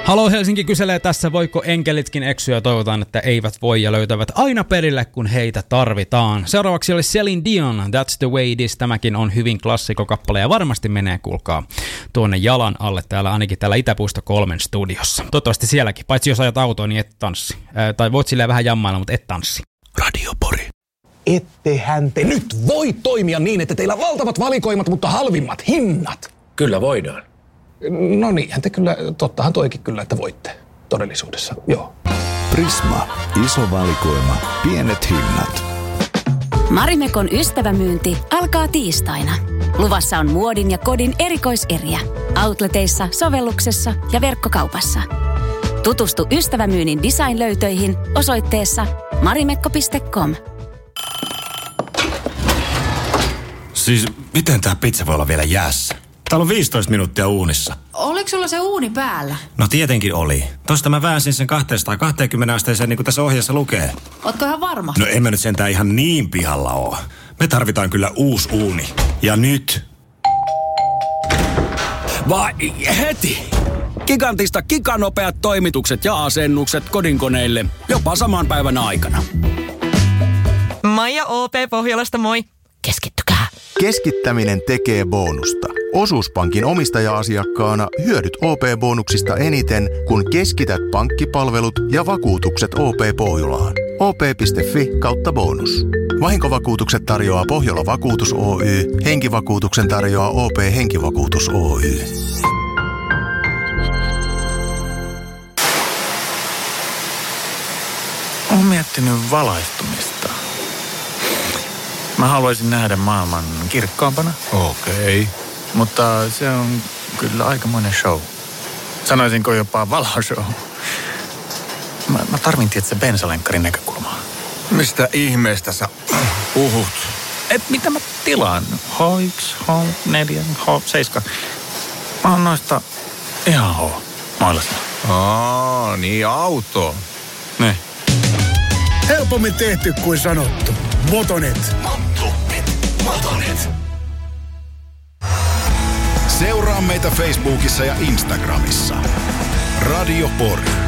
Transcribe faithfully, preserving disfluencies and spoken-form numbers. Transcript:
Halo Helsinki kyselee tässä, voiko enkelitkin eksyä, toivotaan, että eivät voi ja löytävät aina perille, kun heitä tarvitaan. Seuraavaksi oli Celine Dion, That's the way it is. Tämäkin on hyvin klassikokappale ja varmasti menee, kuulkaa, tuonne jalan alle täällä, ainakin täällä Itäpuisto kolmen studiossa. Toivottavasti sielläkin, paitsi jos ajat autoa, niin et tanssi. Ää, tai voit silleen vähän jammailla, mutta et tanssi. Radio Pori. Ettehän te nyt voi toimia niin, että teillä on valtavat valikoimat, mutta halvimmat hinnat. Kyllä voidaan. No niinhän te kyllä, tottahan toikin kyllä, että voitte todellisuudessa, joo. Prisma, iso valikoima, pienet hinnat. Marimekon ystävämyynti alkaa tiistaina. Luvassa on muodin ja kodin erikoiseriä. Outleteissa, sovelluksessa ja verkkokaupassa. Tutustu ystävämyynnin design-löytöihin osoitteessa marimekko piste com. Siis miten tää pizza voi olla vielä jäässä? Täällä on viisitoista minuuttia uunissa. Oliko sulla se uuni päällä? No tietenkin oli. Tosta mä väänsin sen kaksisataakaksikymmentä asteeseen niin kuin tässä ohjeessa lukee. Ootko ihan varma? No en mä nyt sentään ihan niin pihalla oo. Me tarvitaan kyllä uusi uuni. Ja nyt. Vai heti! Gigantista giganopeat toimitukset ja asennukset kodinkoneille jopa saman päivän aikana. Maija O P Pohjolasta, moi. Keskittykää. Keskittäminen tekee bonusta. Osuuspankin omistaja-asiakkaana hyödyt O P-bonuksista eniten, kun keskität pankkipalvelut ja vakuutukset O P Pohjolaan. O P piste fi kautta bonus. Vahinkovakuutukset tarjoaa Pohjola Vakuutus Oy. Henkivakuutuksen tarjoaa O P Henkivakuutus Oy. Olen miettinyt valaistumista. Mä haluaisin nähdä maailman kirkkaampana. Okei. Okay. Mutta se on kyllä aikamoinen show. Sanoisinko jopa valoshow. Mä, mä tarvin tietysti bensalenkkarin näkökulmaa. Mistä ihmeestä sä puhut? Et mitä mä tilaan? H yksi, H neljä, H seitsemän. Mä oon noista ihan H. Mailasena. Aa, niin auto. Ne. Helpommin tehty kuin sanottu. Motonet. Motonet. Motonet. Seuraa meitä Facebookissa ja Instagramissa. Radio Pori.